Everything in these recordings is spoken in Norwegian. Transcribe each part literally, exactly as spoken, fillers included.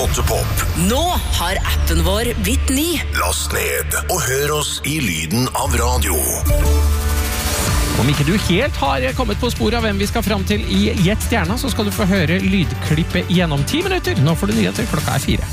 Pottepop. Nå har appen vår blitt ny. Last ned og hør oss i lyden av radio. Om ikke du helt har kommet på sporet av hvem vi skal fram til i Gjett Stjerna, så skal du få høre lydklippet gjennom ti minutter. Nå får du nyheter, klokka er fire.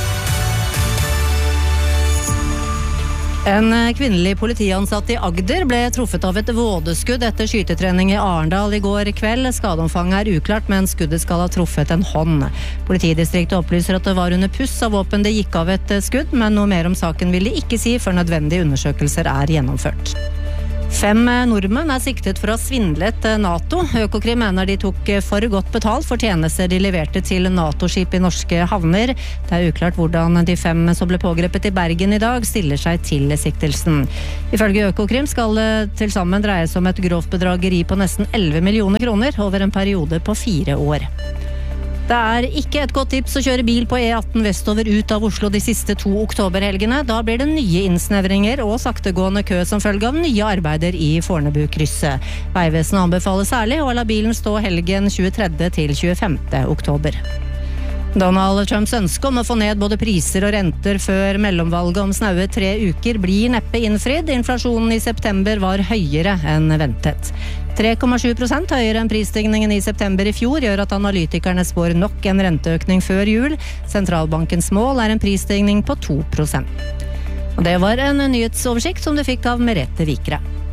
En kvinnelig politiansatt i Agder ble truffet av et vådeskudd etter skytetrening i Arendal i går kveld. Skadeomfanget er uklart, men skuddet skal ha truffet en hånd. Politidistriktet opplyser at det var under puss av våpen det gikk av et skudd, men noe mer om saken vil de ikke si før nødvendige undersøkelser er gjennomført. Fem nordmenn er siktet for å ha svindlet NATO. Økokrim mener de tok for godt betalt for tjenester de leverte til NATO-skip i norske havner. Det er uklart hvordan de fem som ble pågrepet i Bergen i dag stiller seg til siktelsen. Ifølge Økokrim skal det til sammen dreie seg om et grovt bedrageri på nesten elleve millioner kroner over en periode på fire år. Det er ikke et godt tips å kjøre bil på E atten vestover ut av Oslo de siste to oktoberhelgene. Da blir det nye innsnevringer og saktegående kø som følge av nye arbeider i Fornebu-krysset. Veivesenet anbefaler særlig å la bilen stå helgen tjuetredje til tjuefemte oktober. Donald Trumps ønske om å få ned både priser og renter før mellomvalget om snaue tre uker blir neppe innfridd. Inflasjonen i september var høyere enn ventet. tre komma sju prosent høyere enn prisstigningen i september i fjor gjør at analytikerne spår nok en renteøkning før jul. Sentralbankens mål er en prisstigning på to prosent. Og det var en nyhetsoversikt som du fikk av Merete Vikre.